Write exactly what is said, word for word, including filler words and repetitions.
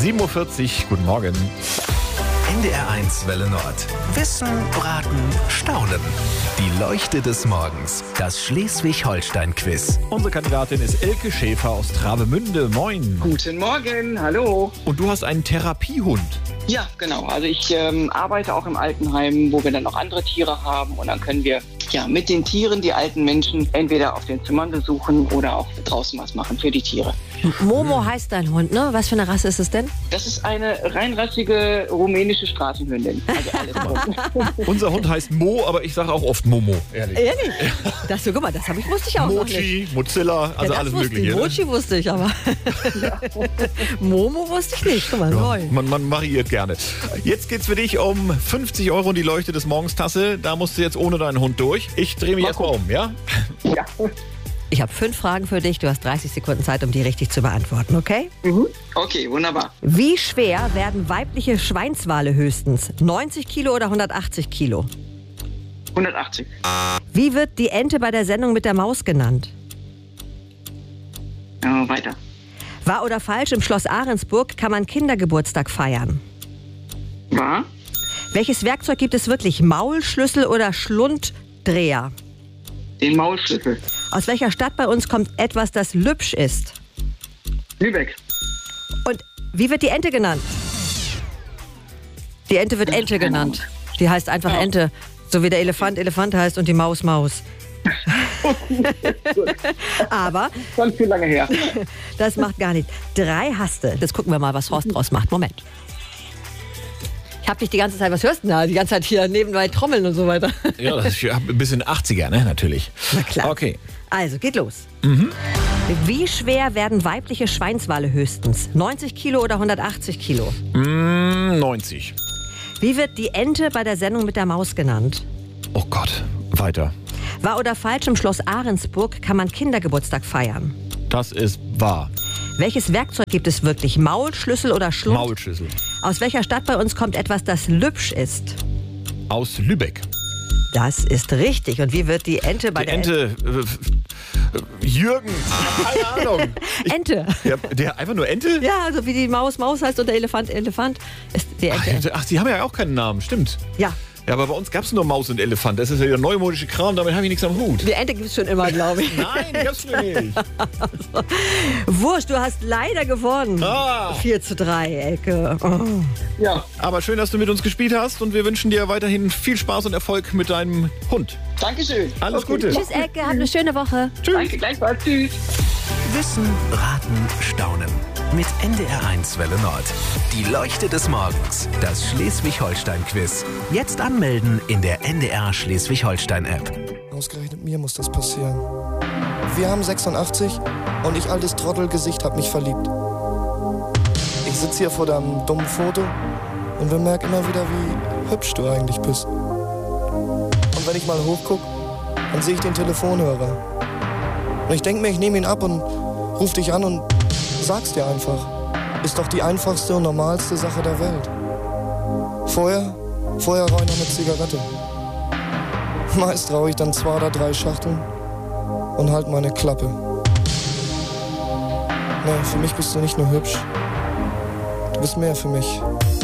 sieben Uhr vierzig, guten Morgen. N D R eins Welle Nord. Wissen, Raten, Staunen. Die Leuchte des Morgens. Das Schleswig-Holstein-Quiz. Unsere Kandidatin ist Elke Schäfer aus Travemünde. Moin. Guten Morgen, hallo. Und du hast einen Therapiehund. Ja, genau. Also ich ähm, arbeite auch im Altenheim, wo wir dann noch andere Tiere haben. Und dann können wir ja mit den Tieren die alten Menschen entweder auf den Zimmern besuchen oder auch draußen was machen für die Tiere. Momo heißt dein Hund, ne? Was für eine Rasse ist es denn? Das ist eine reinrassige rumänische Straßenhündin. Also alles. Unser Hund heißt Mo, aber ich sage auch oft Momo, ehrlich. Ehrlich? Das, guck mal, das habe ich, wusste ich auch noch nicht. Mochi, Mozilla, also ja, alles wusste Mögliche. Ich. Ne? Mochi wusste ich, aber Momo wusste ich nicht. Guck mal, Ja, neu. man, man variiert gerne. Jetzt geht's für dich um fünfzig Euro und die Leuchte des Morgens Tasse. Da musst du jetzt ohne deinen Hund durch. Ich drehe mich erstmal um, ja? Ja. Ich habe fünf Fragen für dich. Du hast dreißig Sekunden Zeit, um die richtig zu beantworten, okay? Mhm. Okay, wunderbar. Wie schwer werden weibliche Schweinswale höchstens? neunzig Kilo oder hundertachtzig Kilo? hundertachtzig. Wie wird die Ente bei der Sendung mit der Maus genannt? Ja, weiter. Wahr oder falsch, im Schloss Ahrensburg kann man Kindergeburtstag feiern. Wahr? Welches Werkzeug gibt es wirklich? Maulschlüssel oder Schlunddreher? Den Maulschlüssel. Aus welcher Stadt bei uns kommt etwas, das lübsch ist? Lübeck. Und wie wird die Ente genannt? Die Ente wird Ente genannt. Die heißt einfach Ja. Ente. So wie der Elefant Elefant heißt und die Maus Maus. Aber Schon viel lange her. das macht gar nichts. Drei hast du. Jetzt gucken wir mal, was Horst draus macht. Moment. Ich hab dich die ganze Zeit, was hörst du denn da? Die ganze Zeit hier nebenbei trommeln und so weiter. Ja, das ist ein bisschen achtziger, ne? Natürlich. Na klar. Okay. Also, geht los. Mhm. Wie schwer werden weibliche Schweinswale höchstens? neunzig Kilo oder hundertachtzig Kilo? Mm, neunzig. Wie wird die Ente bei der Sendung mit der Maus genannt? Oh Gott, weiter. Wahr oder falsch, im Schloss Ahrensburg kann man Kindergeburtstag feiern. Das ist wahr. Welches Werkzeug gibt es wirklich? Maulschlüssel oder Schlund? Maulschlüssel. Aus welcher Stadt bei uns kommt etwas, das lübsch ist? Aus Lübeck. Das ist richtig. Und wie wird die Ente bei Die der Ente. Äh, äh, Jürgen. Keine Ahnung. Ente? Der, der einfach nur Ente? Ja, also wie die Maus Maus heißt und der Elefant Elefant ist die Ach, Ente. Ach, die haben ja auch keinen Namen, stimmt. Ja, Ja, aber bei uns gab es nur Maus und Elefant. Das ist ja der neumodische Kram, damit habe ich nichts am Hut. die Ente gibt es schon immer, glaube ich. Nein, die gab's nicht. Wurscht, du hast leider gewonnen. Ah. vier zu drei, Elke. Oh. Ja, Aber schön, dass du mit uns gespielt hast und wir wünschen dir weiterhin viel Spaß und Erfolg mit deinem Hund. Dankeschön. Alles Okay. Gute. Tschüss, Elke, hab eine schöne Woche. Danke, gleichfalls. Tschüss. Wissen, Raten, Staunen. Mit N D R eins Welle Nord. Die Leuchte des Morgens. Das Schleswig-Holstein-Quiz. Jetzt anmelden in der N D R Schleswig-Holstein-App. Ausgerechnet mir muss das passieren. Wir haben sechsundachtzig und ich, altes Trottelgesicht, hab mich verliebt. Ich sitze hier vor deinem dummen Foto und bemerke immer wieder, wie hübsch du eigentlich bist. Und wenn ich mal hochguck, dann sehe ich den Telefonhörer. Und ich denke mir, ich nehme ihn ab und ruf dich an und sag's dir einfach. Ist doch die einfachste und normalste Sache der Welt. Vorher, vorher rauche ich noch eine Zigarette. Meist rauche ich dann zwei oder drei Schachteln und halt meine Klappe. Nee, für mich bist du nicht nur hübsch. Du bist mehr für mich.